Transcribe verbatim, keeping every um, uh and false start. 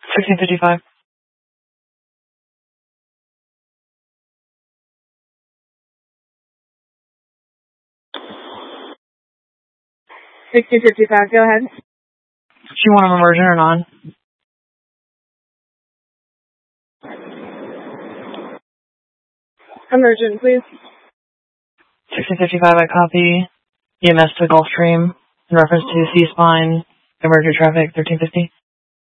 sixteen fifty-five. sixteen fifty-five, go ahead. Do you want them emergent or non? Emergent, please. sixteen fifty-five, I copy. E M S to Gulfstream in reference to C-spine, emergent traffic, thirteen fifty.